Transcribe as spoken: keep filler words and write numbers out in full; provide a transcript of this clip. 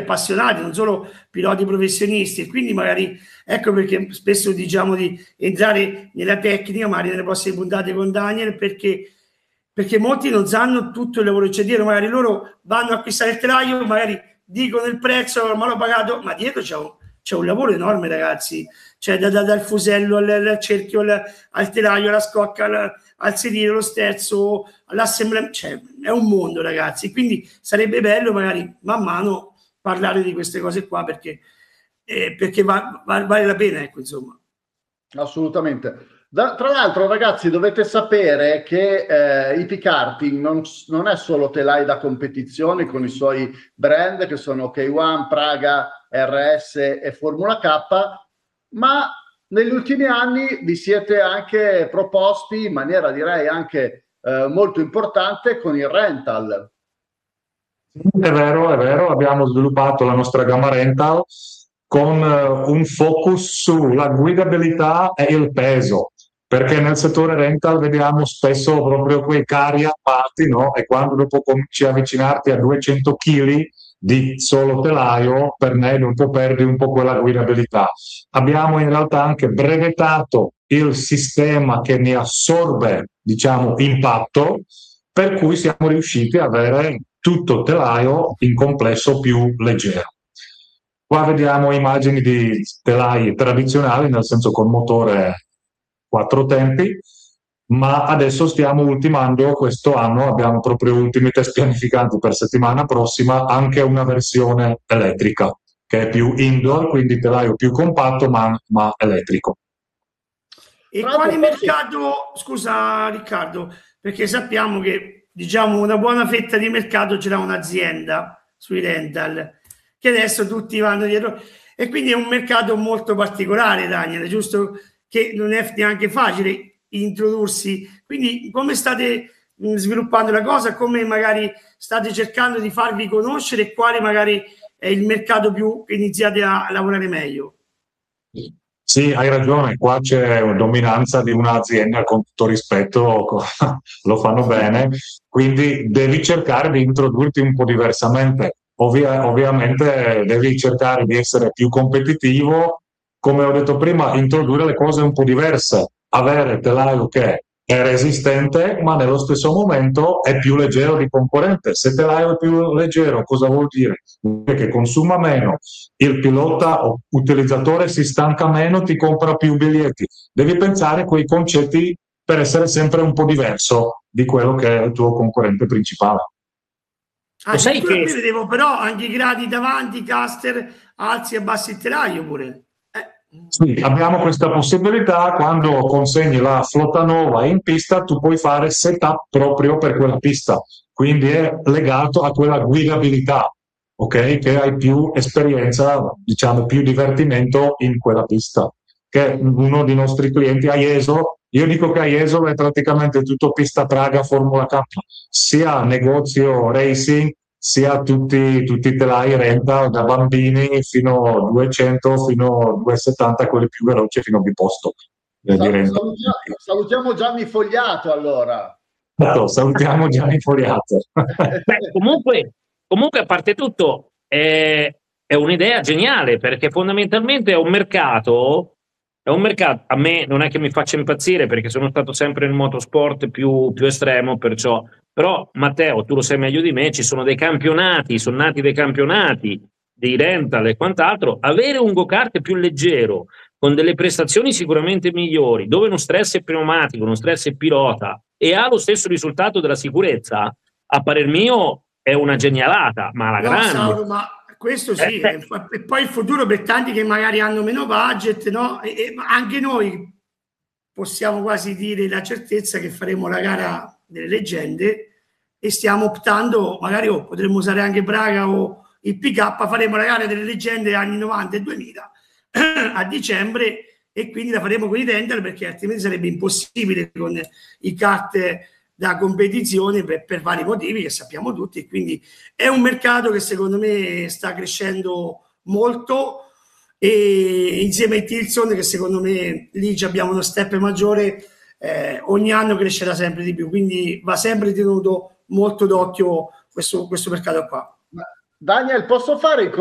appassionati, non solo piloti professionisti, e quindi magari ecco perché spesso diciamo di entrare nella tecnica, magari nelle prossime puntate con Daniel, perché, perché molti non sanno tutto il lavoro che c'è dietro, magari loro vanno a acquistare il telaio, magari dicono il prezzo, ma l'ho pagato, ma dietro c'è un, c'è un lavoro enorme, ragazzi, cioè da, da, dal fusello al, al cerchio, al, al telaio, alla scocca, al, al sedile, lo sterzo, all'assemblea, cioè è un mondo, ragazzi, quindi sarebbe bello magari man mano parlare di queste cose qua, perché, eh, perché va, va, vale la pena, ecco, insomma. Assolutamente. Da, tra l'altro, ragazzi, dovete sapere che eh, I P Karting non, non è solo telai da competizione con i suoi brand che sono K uno, Praga, R S e Formula K, ma negli ultimi anni vi siete anche proposti in maniera, direi, anche eh, molto importante con il rental. È vero, è vero, abbiamo sviluppato la nostra gamma rental con uh, un focus sulla guidabilità e il peso, perché nel settore rental vediamo spesso proprio quei carri armati, no? E quando dopo cominci a avvicinarti a duecento chili di solo telaio, per me un po' perdi un po' quella guidabilità. Abbiamo in realtà anche brevettato il sistema che ne assorbe, diciamo, impatto, per cui siamo riusciti ad avere tutto telaio in complesso più leggero. Qua vediamo immagini di telai tradizionali, nel senso con motore quattro tempi, ma adesso stiamo ultimando questo anno, abbiamo proprio ultimi test pianificanti per settimana prossima, anche una versione elettrica, che è più indoor, quindi telaio più compatto, ma, ma elettrico. E quale mercato, scusa Riccardo, perché sappiamo che diciamo una buona fetta di mercato ce l'ha un'azienda sui rental, che adesso tutti vanno dietro, e quindi è un mercato molto particolare, Daniel, giusto? Che non è neanche facile introdursi. Quindi come state sviluppando la cosa, come magari state cercando di farvi conoscere, e quale magari è il mercato più che iniziate a lavorare meglio? Sì, hai ragione, qua c'è una dominanza di un'azienda, con tutto rispetto, lo fanno bene, quindi devi cercare di introdurti un po' diversamente. Ovvia, ovviamente devi cercare di essere più competitivo, come ho detto prima, introdurre le cose un po' diverse, avere telaio che è resistente, ma nello stesso momento è più leggero di concorrente. Se telaio è più leggero, cosa vuol dire? Che consuma meno, il pilota o utilizzatore si stanca meno, ti compra più biglietti. Devi pensare a quei concetti per essere sempre un po' diverso di quello che è il tuo concorrente principale. Ah, sai che vedevo però anche i gradi davanti, caster, alzi e abbassi il telaio pure. Eh. Sì, abbiamo questa possibilità. Quando consegni la flotta nuova in pista, tu puoi fare setup proprio per quella pista, quindi è legato a quella guidabilità, ok? Che hai più esperienza, diciamo più divertimento in quella pista. Che uno dei nostri clienti, Aieso, io dico che Aieso è praticamente tutto pista Praga Formula K, sia negozio racing, sia tutti, tutti i telai renta, da bambini fino a duecento, fino a duecentosettanta, quelli più veloci, fino a biposto. Eh, Sal salutiamo, salutiamo Gianni Fogliato, allora. No, salutiamo Gianni Fogliato. Beh, comunque, comunque, a parte tutto, è, è un'idea geniale, perché fondamentalmente è un mercato, è un mercato, a me non è che mi faccia impazzire, perché sono stato sempre nel motorsport più, più estremo, perciò, però Matteo, tu lo sai meglio di me, ci sono dei campionati, sono nati dei campionati, dei rental e quant'altro. Avere un go-kart più leggero, con delle prestazioni sicuramente migliori, dove non stress è pneumatico, non stress è pilota, e ha lo stesso risultato della sicurezza, a parer mio è una genialata, ma alla no, grande. Sauro, ma questo sì, eh, e poi il futuro per tanti che magari hanno meno budget, no? E, e anche noi possiamo quasi dire la certezza che faremo la gara delle leggende e stiamo optando, magari oh, potremmo usare anche Praga o il P K, faremo la gara delle leggende anni novanta e duemila a dicembre, e quindi la faremo con i rental, perché altrimenti sarebbe impossibile con i kart da competizione per, per vari motivi che sappiamo tutti. E quindi è un mercato che secondo me sta crescendo molto, e insieme ai Tilson, che secondo me lì abbiamo uno step maggiore, eh, ogni anno crescerà sempre di più, quindi va sempre tenuto molto d'occhio questo, questo mercato qua. Daniel, posso fare il